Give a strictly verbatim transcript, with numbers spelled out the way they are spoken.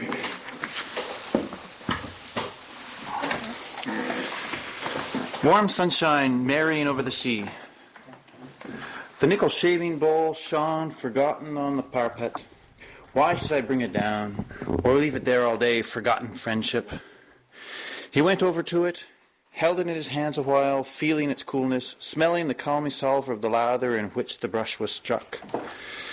Warm sunshine merrying over the sea. The nickel shaving bowl shone forgotten on the parapet. Why should I bring it down, or leave it there all day, forgotten friendship? He went over to it, held it in his hands a while, feeling its coolness, smelling the calming sulphur of the lather in which the brush was struck.